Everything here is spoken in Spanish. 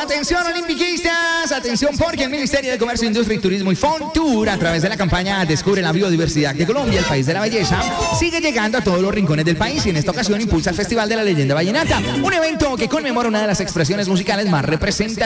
atención olimpiquistas, atención porque el Ministerio de Comercio, Industria y Turismo y Fontur, a través de la campaña Descubre la Biodiversidad de Colombia, el país de la belleza, sigue llegando a todos los rincones del país y en esta ocasión impulsa el Festival de la Leyenda Vallenata, un evento que conmemora una de las expresiones musicales más representativas